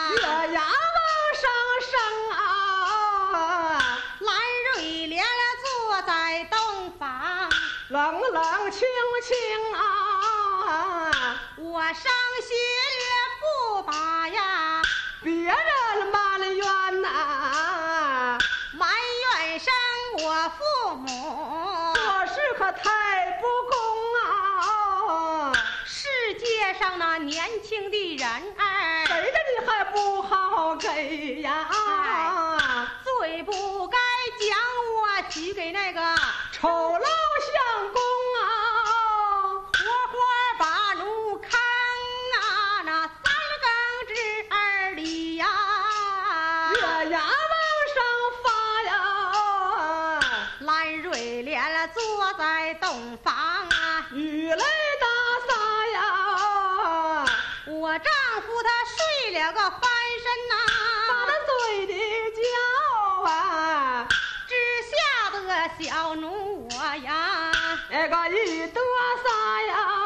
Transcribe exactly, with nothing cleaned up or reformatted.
月牙往上升啊， 蓝瑞莲坐在东房， 冷冷清清啊， 我伤心不把呀别人埋怨呐， 埋怨生我父母， 这事可太不公啊！ 世界上那年轻的人儿， 谁的你还不好给呀？ 哎最不该将我许给那个丑陋相公啊！ 活活把奴坑啊，那三更之儿里呀， 月牙往上发呀， 蓝瑞莲坐在东房啊， 雨雷打洒呀， 我丈夫他睡了个翻身呐、 把那嘴的叫啊， 只吓得小奴我呀， 那个一嘚瑟呀。